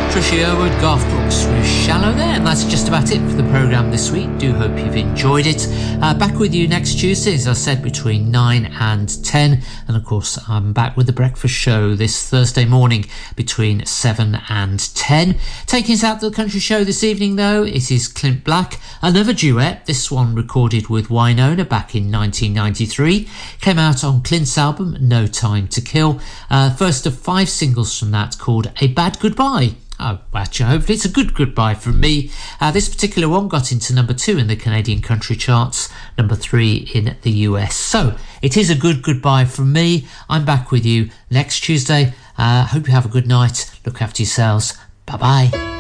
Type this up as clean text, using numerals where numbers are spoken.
Trisha Yearwood, Garth Brooks with Shallow there, and that's just about it for the programme this week. Do hope you've enjoyed it. Back with you next Tuesday, as I said, between 9 and 10, and of course I'm back with the breakfast show this Thursday morning between 7 and 10. Taking us out to the country show this evening though, it is Clint Black, another duet, this one recorded with Wynonna back in 1993, came out on Clint's album No Time to Kill, first of 5 singles from that called A Bad Goodbye. Oh, actually, hopefully it's a good goodbye from me. This particular one got into number 2 in the Canadian country charts, number 3 in the US. So it is a good goodbye from me. I'm back with you next Tuesday. Hope you have a good night. Look after yourselves. Bye-bye.